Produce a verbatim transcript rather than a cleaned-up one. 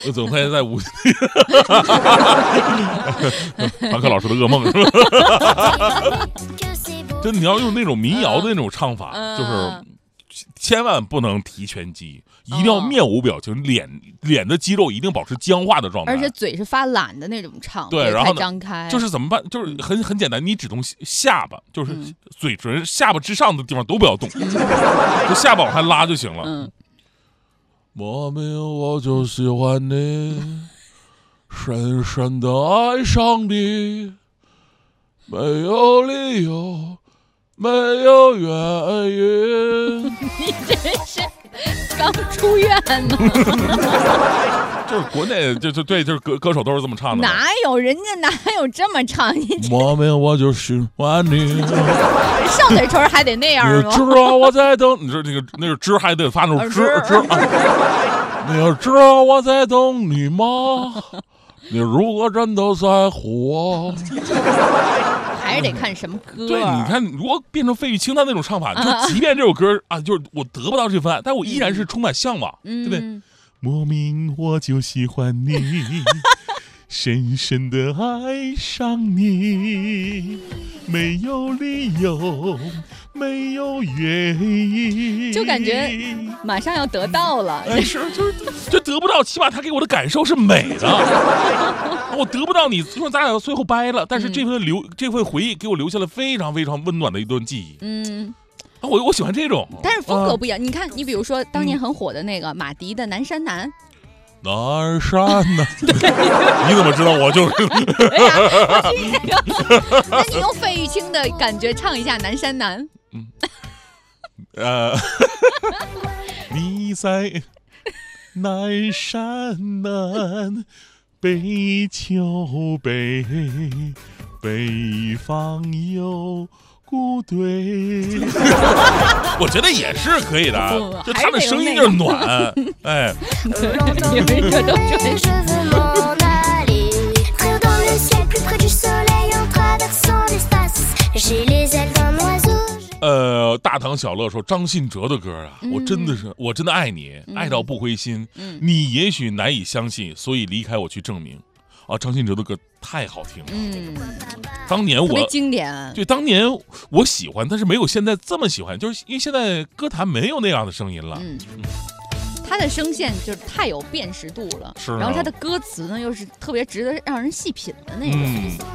我总会在舞，庞克老师的噩梦是吧？真的，你要用那种民谣的那种唱法， 嗯、 就是千万不能提拳击，一定要面无表情，哦、脸脸的肌肉一定保持僵化的状态， 而且嘴是发懒的那种唱， 对，然后张开， 就是怎么办？就是很很简单，你只动下巴，就是嘴唇、下巴之上的地方都不要动，嗯、就下巴往下拉就行了。 嗯。 莫名我就喜欢你，深深的爱上你，没有理由，没有原因。 你真是刚出院呢。 就是国内就就对，就是歌歌手都是这么唱的。 哪有人家哪有这么唱？ 莫名我就喜欢你。 上嘴唇还得那样吗？ 你知道我在等，你说那个那个知还得发那种知知。你知道我在等你吗？你如果真的在乎我， 还是得看什么歌。 对，你看，如果变成费玉清他那种唱法，就即便这首歌啊，就是我得不到这份爱，但我依然是充满向往， 嗯、 对不对？莫名我就喜欢你，深深的爱上你，没有理由，没有原因， 就感觉马上要得到了。 哎，是，就是就得不到，起码他给我的感受是美的。我得不到你，虽然咱俩最后掰了，但是这份留、嗯、这份回忆给我留下了非常非常温暖的一段记忆。 嗯。 啊、我我喜欢这种， 但是风格不一样。啊、你看，你比如说当年很火的那个、嗯、马迪的《南山南》， 南山南，你怎么知道我就是？ 哎呀，我听那个，那你用费玉清的感觉唱一下《南山南》。 嗯，呃，你在南山南，北秋北，北方有。部队，我觉得也是可以的，嗯、就他的声音就是暖，哎。 你们这都呃，大唐小乐说张信哲的歌啊，嗯、我真的是，我真的爱你，嗯、爱到不灰心。嗯、你也许难以相信，所以离开我去证明。啊，张信哲的歌太好听了。嗯，当年我特别经典。 对，当年我喜欢，但是没有现在这么喜欢，就是因为现在歌坛没有那样的声音了。嗯，嗯他的声线就是太有辨识度了， 是、啊。 然后他的歌词呢，又是特别值得让人细品的那种。嗯